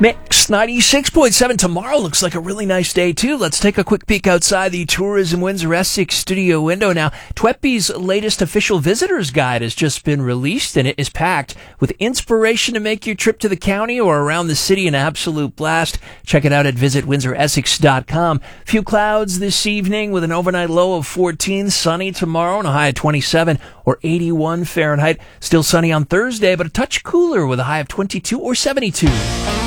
Mix 96.7. Tomorrow looks like a really nice day, too. Let's take a quick peek outside the Tourism Windsor Essex studio window now. TWEPI's latest official visitor's guide has just been released, and it is packed with inspiration to make your trip to the county or around the city an absolute blast. Check it out at visitwindsoressex.com. Few clouds this evening with an overnight low of 14. Sunny tomorrow and a high of 27 or 81 Fahrenheit. Still sunny on Thursday, but a touch cooler with a high of 22 or 72.